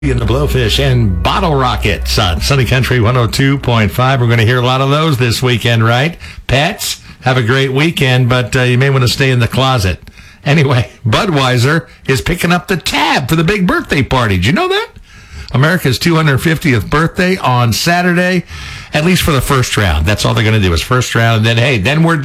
In the Blowfish and Bottle Rockets on Sunny Country 102.5. We're going to hear a lot of those this weekend, right? Pets, have a great weekend, but you may want to stay in the closet. Anyway, Budweiser is picking up the tab for the big birthday party. Did you know that? America's 250th birthday on Saturday, at least for the first round. That's all they're going to do is first round. And then, hey, then we're